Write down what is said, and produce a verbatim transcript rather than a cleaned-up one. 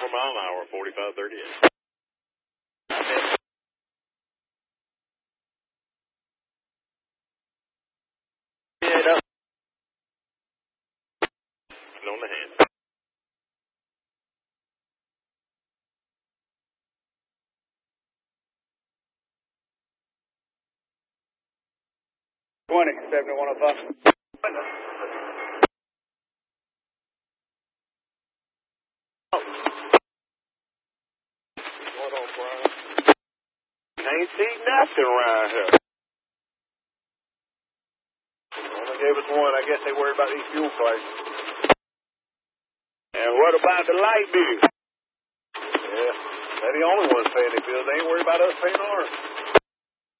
quarter mile an hour, forty-five thirty-eight. Yeah, up. On the hand. twenty, seventy-one oh five. What on, Brian? Ain't seen nothing around here. Only gave us one. I guess they worried about these fuel prices. And what about the light bill? Yeah, they're the only ones paying the bills. They ain't worried about us paying ours.